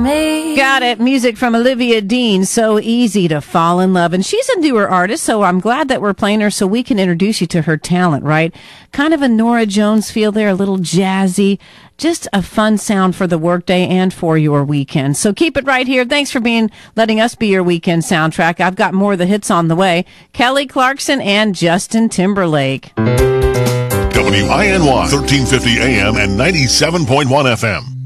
me. Got it. Music from Olivia Dean. So easy to fall in love. And she's a newer artist, so I'm glad that we're playing her so we can introduce you to her talent, right? Kind of a Norah Jones feel there, a little jazzy. Just a fun sound for the workday and for your weekend. So keep it right here. Thanks for letting us be your weekend soundtrack. I've got more of the hits on the way. Kelly Clarkson and Justin Timberlake. WINY 1350 AM and 97.1 FM.